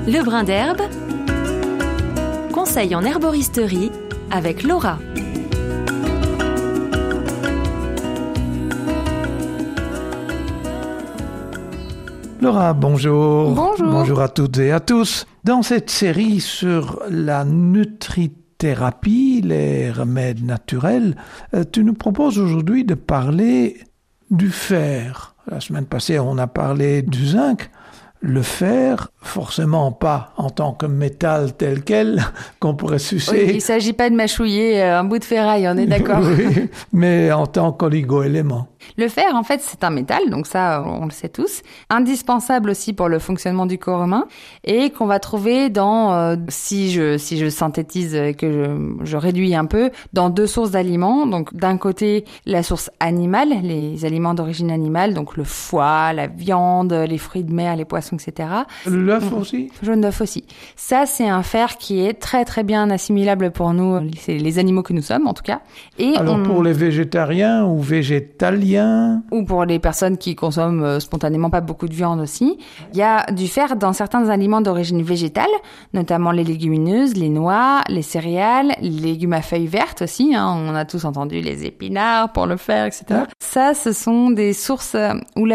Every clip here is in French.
Le brin d'herbe, conseil en herboristerie avec Laura. Laura, bonjour. Bonjour. Bonjour à toutes et à tous. Dans cette série sur la nutrithérapie, les remèdes naturels, tu nous proposes aujourd'hui de parler du fer. La semaine passée, on a parlé du zinc. Le fer, forcément pas en tant que métal tel quel qu'on pourrait sucer. Oui, il ne s'agit pas de mâchouiller un bout de ferraille, on est d'accord. Oui, mais en tant qu'oligo-élément. Le fer, en fait, c'est un métal, donc ça, on le sait tous. Indispensable aussi pour le fonctionnement du corps humain et qu'on va trouver dans, si je synthétise et que je réduis un peu, dans deux sources d'aliments. Donc, d'un côté, la source animale, les aliments d'origine animale, donc le foie, la viande, les fruits de mer, les poissons, etc. L'œuf aussi? Jaune d'œuf aussi. Ça, c'est un fer qui est très, très bien assimilable pour nous, c'est les animaux que nous sommes, en tout cas. Et alors, pour les végétariens ou végétaliens? Ou pour les personnes qui consomment spontanément pas beaucoup de viande aussi. Il y a du fer dans certains aliments d'origine végétale, notamment les légumineuses, les noix, les céréales, les légumes à feuilles vertes aussi. On a tous entendu les épinards pour le fer, etc. Ouais. Ça, ce sont des sources où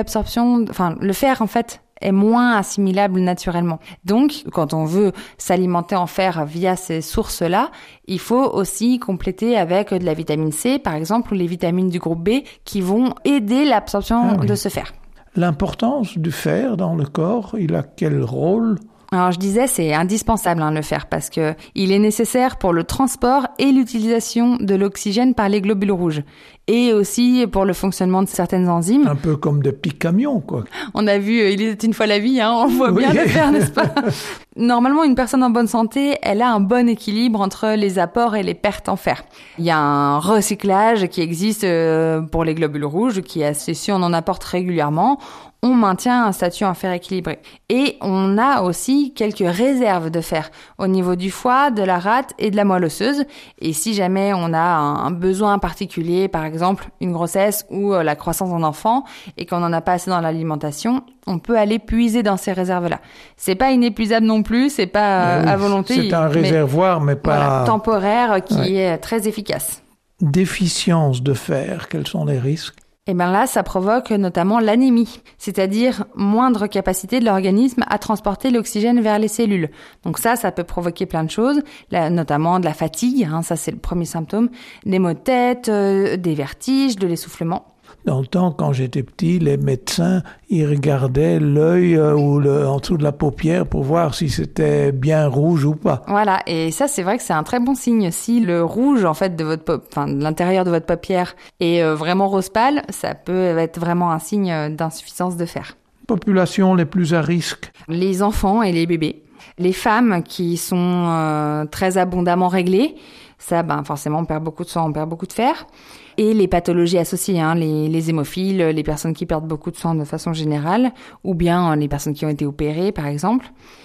le fer, en fait, est moins assimilable naturellement. Donc, quand on veut s'alimenter en fer via ces sources-là, il faut aussi compléter avec de la vitamine C, par exemple, ou les vitamines du groupe B qui vont aider l'absorption de ce fer. L'importance du fer dans le corps, il a quel rôle ? Alors je disais, c'est indispensable le fer parce que il est nécessaire pour le transport et l'utilisation de l'oxygène par les globules rouges et aussi pour le fonctionnement de certaines enzymes. Un peu comme des petits camions, quoi. On a vu Il était une fois la vie, on voit bien le fer, n'est-ce pas ? Normalement, une personne en bonne santé, elle a un bon équilibre entre les apports et les pertes en fer. Il y a un recyclage qui existe pour les globules rouges qui est si on en apporte régulièrement, on maintient un statut en fer équilibré. Et on a aussi quelques réserves de fer au niveau du foie, de la rate et de la moelle osseuse. Et si jamais on a un besoin particulier, par exemple une grossesse ou la croissance d'un enfant, et qu'on n'en a pas assez dans l'alimentation, on peut aller puiser dans ces réserves-là. C'est pas inépuisable non plus, c'est pas à volonté. C'est un réservoir, mais pas... Voilà, temporaire qui est très efficace. Déficience de fer, quels sont les risques ? Et bien là, ça provoque notamment l'anémie, c'est-à-dire moindre capacité de l'organisme à transporter l'oxygène vers les cellules. Donc ça peut provoquer plein de choses, notamment de la fatigue, ça c'est le premier symptôme, des maux de tête, des vertiges, de l'essoufflement. Dans le temps, quand j'étais petit, les médecins, ils regardaient l'œil ou en dessous de la paupière pour voir si c'était bien rouge ou pas. Voilà, et ça, c'est vrai que c'est un très bon signe. Si le rouge, en fait, de l'intérieur de votre paupière est vraiment rose pâle, ça peut être vraiment un signe d'insuffisance de fer. Populations les plus à risque? Les enfants et les bébés. Les femmes qui sont très abondamment réglées, ça, forcément, on perd beaucoup de sang, on perd beaucoup de fer. Et les pathologies associées, les hémophiles, les personnes qui perdent beaucoup de sang de façon générale, ou bien les personnes qui ont été opérées, par exemple.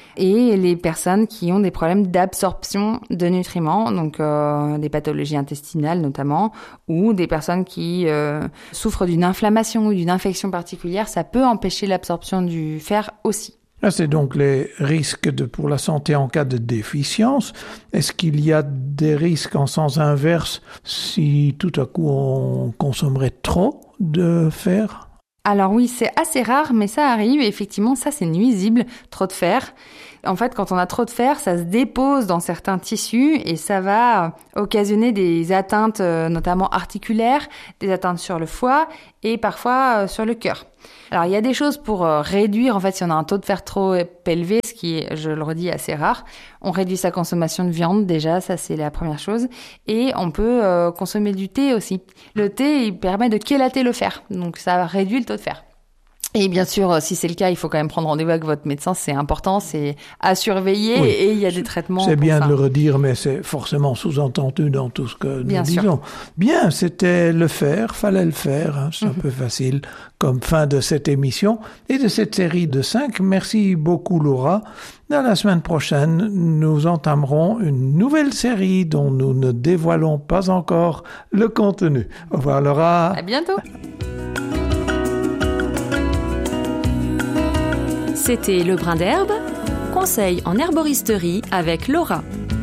Et les personnes qui ont des problèmes d'absorption de nutriments, donc des pathologies intestinales notamment, ou des personnes qui souffrent d'une inflammation ou d'une infection particulière, ça peut empêcher l'absorption du fer aussi. Là, c'est donc les risques pour la santé en cas de déficience. Est-ce qu'il y a des risques en sens inverse si tout à coup on consommerait trop de fer ? Alors oui, c'est assez rare, mais ça arrive. Et effectivement, ça, c'est nuisible, trop de fer. En fait, quand on a trop de fer, ça se dépose dans certains tissus et ça va occasionner des atteintes, notamment articulaires, des atteintes sur le foie et parfois sur le cœur. Alors, il y a des choses pour réduire, en fait, si on a un taux de fer trop élevé, ce qui est, je le redis, assez rare. On réduit sa consommation de viande, déjà, ça, c'est la première chose. Et on peut consommer du thé aussi. Le thé, il permet de chélater le fer, donc ça réduit le taux de fer. Et bien sûr, si c'est le cas, il faut quand même prendre rendez-vous avec votre médecin, c'est important, c'est à surveiller et il y a des traitements. C'est bien de le redire, mais c'est forcément sous-entendu dans tout ce que nous disons. Bien, c'était le fer, fallait le faire, c'est un peu facile comme fin de cette émission et de cette série de 5. Merci beaucoup Laura. Dans la semaine prochaine, nous entamerons une nouvelle série dont nous ne dévoilons pas encore le contenu. Au revoir Laura. À bientôt. C'était Le Brin d'herbe, conseils en herboristerie avec Laura.